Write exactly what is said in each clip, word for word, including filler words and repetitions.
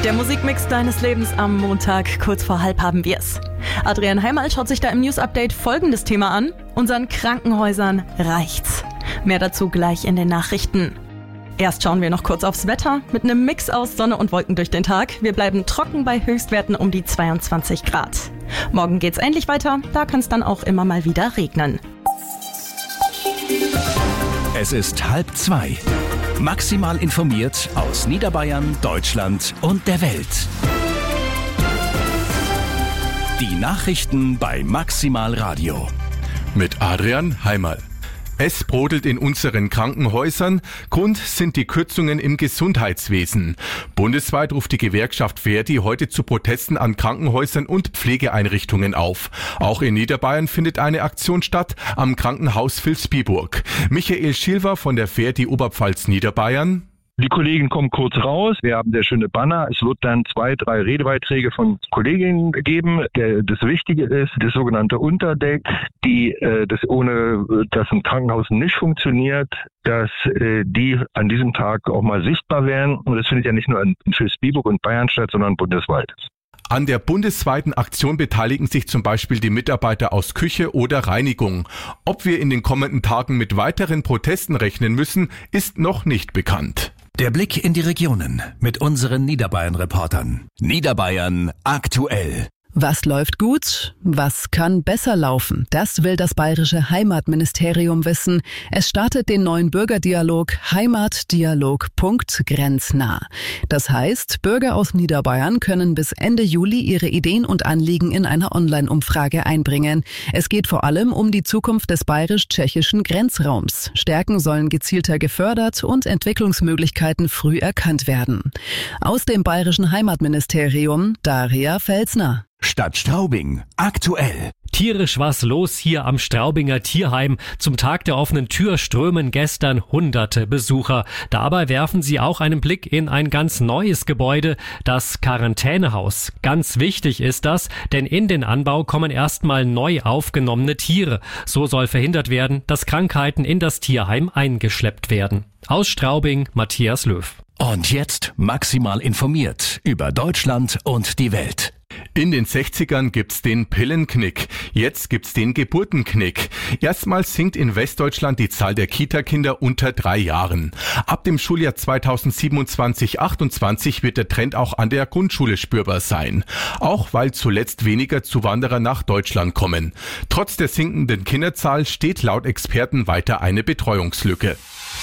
Der Musikmix deines Lebens am Montag, kurz vor halb haben wir's. Adrian Heimal schaut sich da im News-Update folgendes Thema an. Unseren Krankenhäusern reicht's. Mehr dazu gleich in den Nachrichten. Erst schauen wir noch kurz aufs Wetter mit einem Mix aus Sonne und Wolken durch den Tag. Wir bleiben trocken bei Höchstwerten um die zweiundzwanzig Grad. Morgen geht's ähnlich weiter, da kann es dann auch immer mal wieder regnen. Es ist halb zwei. Maximal informiert aus Niederbayern, Deutschland und der Welt. Die Nachrichten bei Maximal Radio. Mit Adrian Heimal. Es brodelt in unseren Krankenhäusern. Grund sind die Kürzungen im Gesundheitswesen. Bundesweit ruft die Gewerkschaft Verdi heute zu Protesten an Krankenhäusern und Pflegeeinrichtungen auf. Auch in Niederbayern findet eine Aktion statt am Krankenhaus Vilsbiburg. Michael Schilver von der Verdi Oberpfalz Niederbayern. Die Kollegen kommen kurz raus. Wir haben sehr schöne Banner. Es wird dann zwei, drei Redebeiträge von Kolleginnen geben. Der, das Wichtige ist, das sogenannte Unterdeck, die, äh, das ohne, das im Krankenhaus nicht funktioniert, dass äh, die an diesem Tag auch mal sichtbar werden. Und das findet ja nicht nur in Vilsbiburg und Bayern statt, sondern bundesweit. An der bundesweiten Aktion beteiligen sich zum Beispiel die Mitarbeiter aus Küche oder Reinigung. Ob wir in den kommenden Tagen mit weiteren Protesten rechnen müssen, ist noch nicht bekannt. Der Blick in die Regionen mit unseren Niederbayern-Reportern. Niederbayern aktuell. Was läuft gut? Was kann besser laufen? Das will das bayerische Heimatministerium wissen. Es startet den neuen Bürgerdialog Heimatdialog.grenznah. Das heißt, Bürger aus Niederbayern können bis Ende Juli ihre Ideen und Anliegen in einer Online-Umfrage einbringen. Es geht vor allem um die Zukunft des bayerisch-tschechischen Grenzraums. Stärken sollen gezielter gefördert und Entwicklungsmöglichkeiten früh erkannt werden. Aus dem bayerischen Heimatministerium Daria Felsner. Stadt Straubing aktuell. Tierisch was los hier am Straubinger Tierheim. Zum Tag der offenen Tür strömen gestern hunderte Besucher. Dabei werfen sie auch einen Blick in ein ganz neues Gebäude, das Quarantänehaus. Ganz wichtig ist das, denn in den Anbau kommen erstmal neu aufgenommene Tiere. So soll verhindert werden, dass Krankheiten in das Tierheim eingeschleppt werden. Aus Straubing, Matthias Löw. Und jetzt maximal informiert über Deutschland und die Welt. In den sechzigern gibt's den Pillenknick. Jetzt gibt's den Geburtenknick. Erstmals sinkt in Westdeutschland die Zahl der Kita-Kinder unter drei Jahren. Ab dem Schuljahr zweitausendsiebenundzwanzig achtundzwanzig wird der Trend auch an der Grundschule spürbar sein. Auch weil zuletzt weniger Zuwanderer nach Deutschland kommen. Trotz der sinkenden Kinderzahl steht laut Experten weiter eine Betreuungslücke.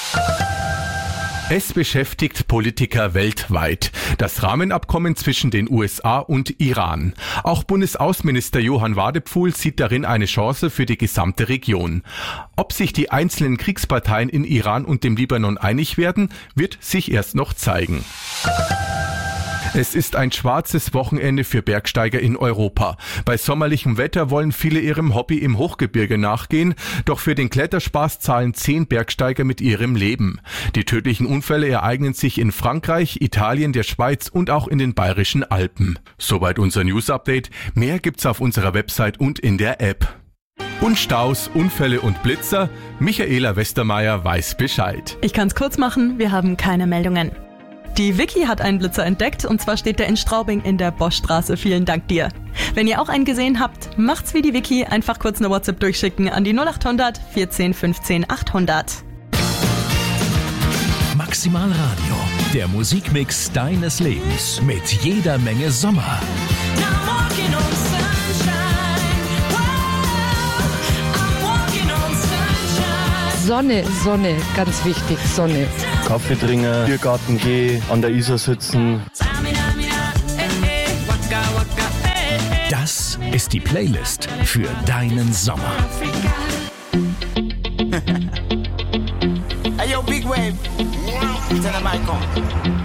Es beschäftigt Politiker weltweit. Das Rahmenabkommen zwischen den U S A und Iran. Auch Bundesaußenminister Johann Wadephul sieht darin eine Chance für die gesamte Region. Ob sich die einzelnen Kriegsparteien in Iran und dem Libanon einig werden, wird sich erst noch zeigen. Es ist ein schwarzes Wochenende für Bergsteiger in Europa. Bei sommerlichem Wetter wollen viele ihrem Hobby im Hochgebirge nachgehen, doch für den Kletterspaß zahlen zehn Bergsteiger mit ihrem Leben. Die tödlichen Unfälle ereignen sich in Frankreich, Italien, der Schweiz und auch in den bayerischen Alpen. Soweit unser News-Update. Mehr gibt's auf unserer Website und in der App. Und Staus, Unfälle und Blitzer? Michaela Westermeier weiß Bescheid. Ich kann's kurz machen, wir haben keine Meldungen. Die Vicky hat einen Blitzer entdeckt und zwar steht der in Straubing in der Boschstraße. Vielen Dank dir. Wenn ihr auch einen gesehen habt, macht's wie die Vicky. Einfach kurz eine WhatsApp durchschicken an die null acht hundert vierzehn fünfzehn achthundert. Maximal Radio, der Musikmix deines Lebens mit jeder Menge Sommer. Sonne, Sonne, ganz wichtig, Sonne. Kaffee trinken, Biergarten gehen, an der Isar sitzen. Das ist die Playlist für deinen Sommer. Hey yo, Big Wave. Tell them I come.